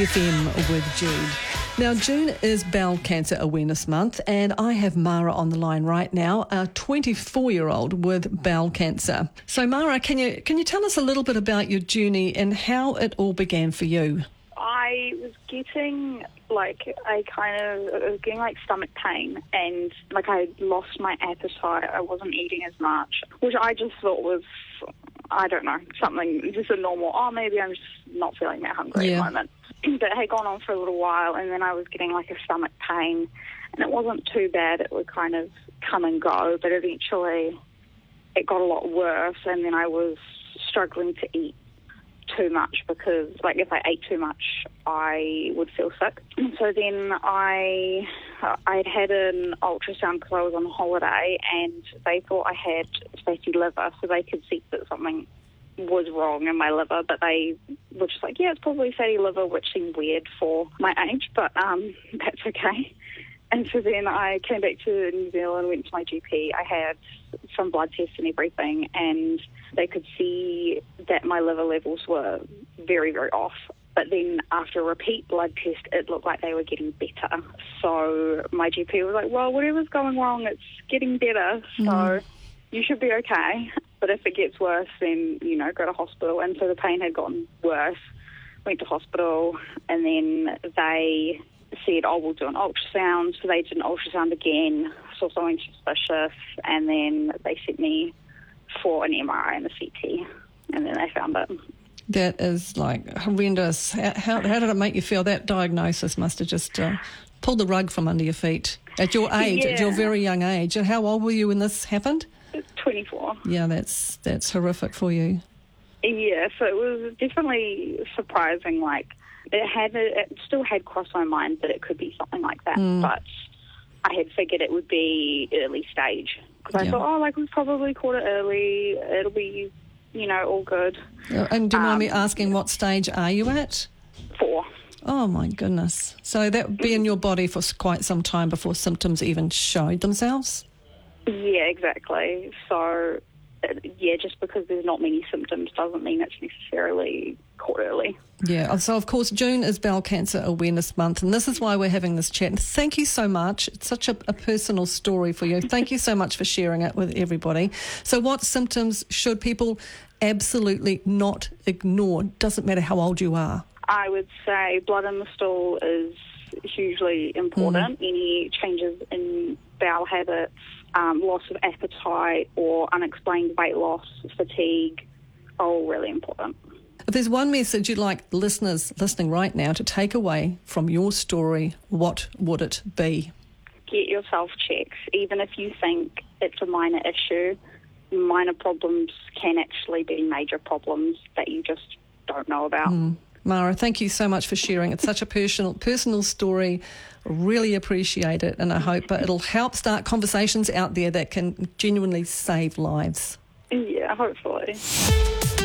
FM with Jude. Now, June is Bowel Cancer Awareness Month, and I have Mara on the line right now, a 24-year-old with bowel cancer. So, Mara, can you tell us a little bit about your journey and how it all began for you? I was getting stomach pain, and I had lost my appetite. I wasn't eating as much, which I just thought was, I don't know, something, just a normal, maybe I'm just not feeling that hungry at the moment. But it had gone on for a little while, and then I was getting a stomach pain, and it wasn't too bad. It would kind of come and go, but eventually it got a lot worse, and then I was struggling to eat too much because, if I ate too much, I would feel sick. So then I'd had an ultrasound because I was on holiday, and they thought I had fatty liver, so they could see that something was wrong in my liver, but they were just like, yeah, it's probably fatty liver, which seemed weird for my age, but that's okay. And so then I came back to New Zealand, went to my GP. I had some blood tests and everything, and they could see that my liver levels were very, very off. But then after a repeat blood test, it looked like they were getting better. So my GP was like, well, whatever's going wrong, it's getting better, so you should be okay. But if it gets worse, then, go to hospital. And so the pain had gotten worse. Went to hospital, and then they said, we'll do an ultrasound. So they did an ultrasound again, saw something suspicious, and then they sent me for an MRI and a CT, and then they found it. That is horrendous. How did it make you feel? That diagnosis must have just pulled the rug from under your feet at your age, at your very young age. And how old were you when this happened? 24. Yeah, that's horrific for you. Yeah, so it was definitely surprising. It still had crossed my mind that it could be something like that, but I had figured it would be early stage. Because I thought, we've probably caught it early, it'll be, all good. And do you mind me asking, what stage are you at? 4. Oh, my goodness. So that would be in your body for quite some time before symptoms even showed themselves? Yeah, exactly. So, just because there's not many symptoms doesn't mean it's necessarily caught early. Yeah, so of course June is Bowel Cancer Awareness Month, and this is why we're having this chat. Thank you so much. It's such a personal story for you. Thank you so much for sharing it with everybody. So what symptoms should people absolutely not ignore? Doesn't matter how old you are. I would say blood in the stool is hugely important. Any changes in bowel habits, loss of appetite or unexplained weight loss, fatigue, are all really important. If there's one message you'd like listeners listening right now to take away from your story, what would it be? Get yourself checks. Even if you think it's a minor issue, minor problems can actually be major problems that you just don't know about. Mara, thank you so much for sharing. It's such a personal story. Really appreciate it, and I hope it'll help start conversations out there that can genuinely save lives. Yeah, hopefully.